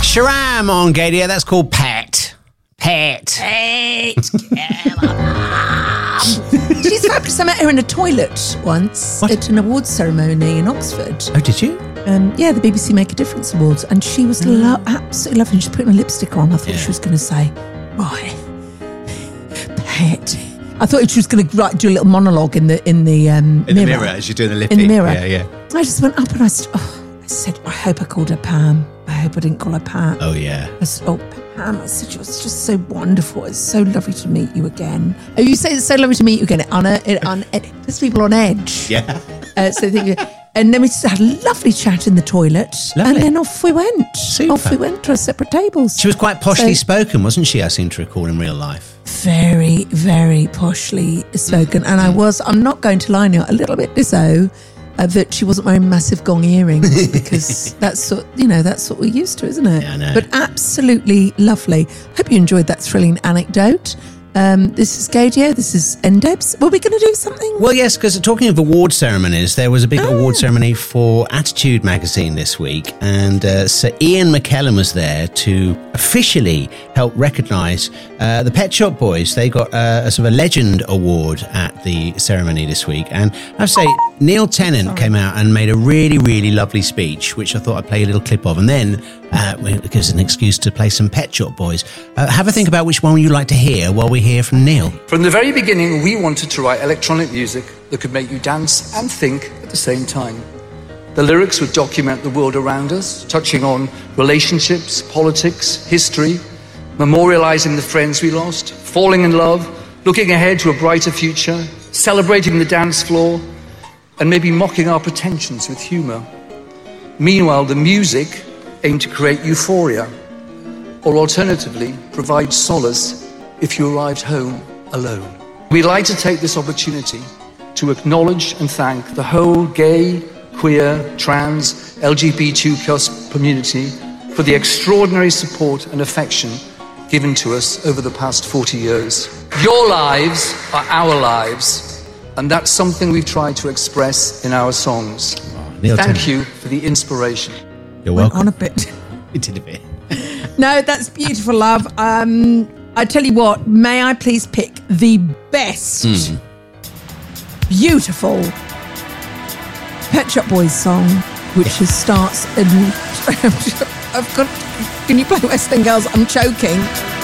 Sharam on Gadio. That's called Pet. She's fabulous. I met her in a toilet once at an awards ceremony in Oxford. Oh, did you? Yeah, the BBC Make a Difference Awards, and she was absolutely lovely. She's putting a lipstick on. I thought she was going to say, "Right, Pet." I thought she was going to do a little monologue in the mirror as you're doing the lip. In the mirror, yeah. I just went up and I said, I hope I called her Pam. I hope I didn't call her Pat. Oh yeah. I said, Pam. I said, it was just so wonderful. It's so lovely to meet you again. Oh, you say it's so lovely to meet you again. There's people on edge. Yeah. So they think. And then we just had a lovely chat in the toilet. Lovely. And then off we went. Super. Off we went to our separate tables. She was quite poshly spoken, wasn't she? I seem to recall in real life. Very, very poshly spoken. And I'm not going to lie now, a little bit that she wasn't wearing massive gong earrings because that's what we're used to, isn't it? Yeah, I know. But absolutely lovely. Hope you enjoyed that thrilling anecdote. This is Gadio, this is NDebs. Were we going to do something? Well, yes, because talking of award ceremonies, there was a big award ceremony for Attitude magazine this week, and Sir Ian McKellen was there to officially help recognise the Pet Shop Boys. They got a sort of a legend award at the ceremony this week, and I have to say, Neil Tennant came out and made a really, really lovely speech, which I thought I'd play a little clip of, and then it gives an excuse to play some Pet Shop Boys. Have a think about which one you'd like to hear while we hear from Neil. From the very beginning, we wanted to write electronic music that could make you dance and think at the same time. The lyrics would document the world around us, touching on relationships, politics, history, memorializing the friends we lost, falling in love, looking ahead to a brighter future, celebrating the dance floor, and maybe mocking our pretensions with humor. Meanwhile, the music aimed to create euphoria, or alternatively, provide solace if you arrived home alone. We'd like to take this opportunity to acknowledge and thank the whole gay, queer, trans, LGBTQ+ community for the extraordinary support and affection given to us over the past 40 years. Your lives are our lives, and that's something we've tried to express in our songs. Thank you for the inspiration. You're welcome. On a bit. We did a bit. No, that's beautiful, love. I tell you what, may I please pick the best, beautiful Pet Shop Boys song, which starts in... Can you play West End Girls? I'm choking.